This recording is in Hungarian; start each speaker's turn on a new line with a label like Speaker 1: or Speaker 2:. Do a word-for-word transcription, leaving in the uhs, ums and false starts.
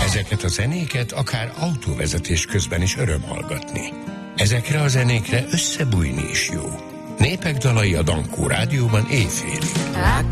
Speaker 1: Ezeket a zenéket akár autóvezetés közben is öröm hallgatni. Ezekre a zenékre összebújni is jó. Népek dalai a Dankó Rádióban éjfélig.